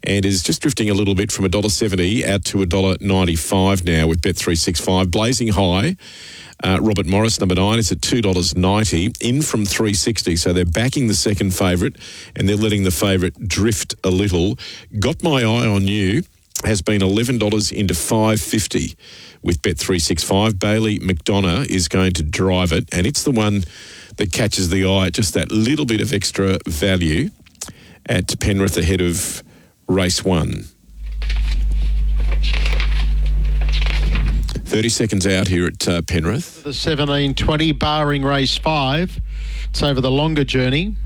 and is just drifting a little bit from $1.70 out to $1.95 now with Bet365. Blazing high. Robert Morris, number 9, is at $2.90, in from $3.60. So they're backing the second favourite and they're letting the favourite drift a little. Got My Eye on You has been $11 into $5.50 with Bet365. Bailey McDonough is going to drive it, and it's the one that catches the eye, just that little bit of extra value at Penrith ahead of race 1. 30 seconds out here at Penrith. The 17:20, barring race 5. It's over the longer journey.